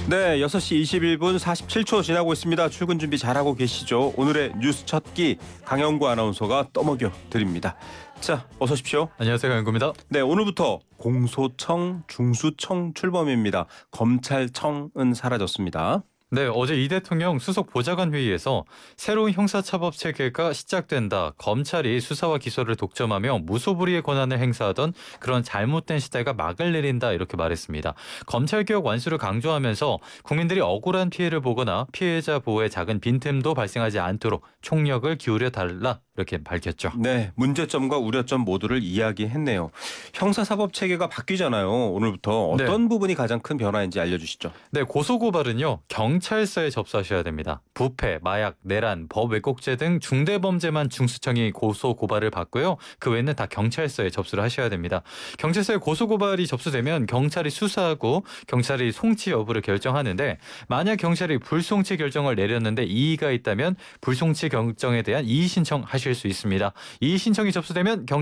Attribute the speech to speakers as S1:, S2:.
S1: 네, 6시 21분 47초 지나고 있습니다. 출근 준비 잘하고 계시죠? 오늘의 뉴스 첫 끼 강영구 아나운서가 떠먹여 드립니다. 자, 어서 오십시오.
S2: 안녕하세요, 강구입니다.
S1: 네, 오늘부터 공소청, 중수청 출범입니다. 검찰청은 사라졌습니다.
S2: 네, 어제 이 대통령 수석 보좌관 회의에서 새로운 형사처벌 체계가 시작된다. 검찰이 수사와 기소를 독점하며 무소불위의 권한을 행사하던 그런 잘못된 시대가 막을 내린다 이렇게 말했습니다. 검찰개혁 완수를 강조하면서 국민들이 억울한 피해를 보거나 피해자 보호에 작은 빈틈도 발생하지 않도록 총력을 기울여 달라 이렇게 밝혔죠.
S1: 네, 문제점과 우려점 모두를 이야기했네요. 형사사법 체계가 바뀌잖아요. 오늘부터 어떤 부분이 가장 큰 변화인지 알려주시죠.
S2: 네, 고소고발은요, 경찰서에 접수하셔야 됩니다. 부패, 마약, 내란, 법 왜곡죄 등 중대범죄만 중수청이 고소고발을 받고요. 그 외에는 다 경찰서에 접수를 하셔야 됩니다. 경찰서에 고소고발이 접수되면 경찰이 수사하고 경찰이 송치 여부를 결정하는데 만약 경찰이 불송치 결정을 내렸는데 이의가 있다면 불송치 결정에 대한 이의 신청하실 수 있습니다. 이의 신청이 접수되면